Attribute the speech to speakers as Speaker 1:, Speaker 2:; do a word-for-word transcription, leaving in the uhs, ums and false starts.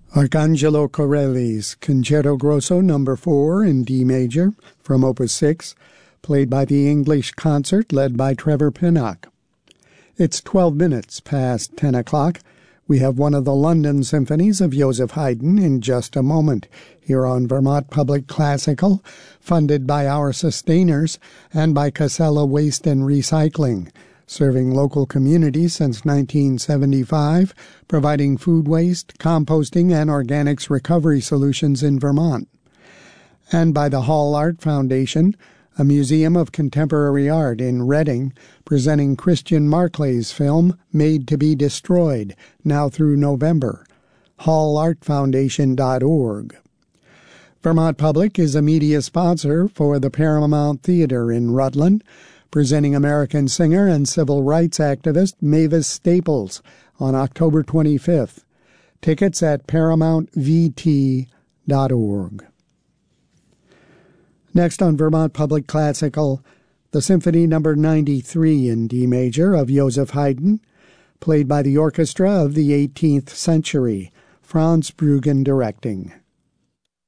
Speaker 1: Arcangelo Corelli's Concerto Grosso number four in D major from Opus six, played by the English Concert led by Trevor Pinnock. It's twelve minutes past ten o'clock. We have one of the London symphonies of Joseph Haydn in just a moment, here on Vermont Public Classical, funded by our sustainers and by Casella Waste and Recycling, serving local communities since nineteen seventy-five, providing food waste, composting, and organics recovery solutions in Vermont. And by the Hall Art Foundation, a museum of contemporary art in Reading, presenting Christian Marclay's film Made to be Destroyed, now through November. hall art foundation dot org. Vermont Public is a media sponsor for the Paramount Theater in Rutland, presenting American singer and civil rights activist Mavis Staples on October twenty-fifth. Tickets at paramount v t dot org. Next on Vermont Public Classical, the Symphony number ninety-three in D major of Joseph Haydn, played by the Orchestra of the eighteenth Century, Franz Bruggen directing.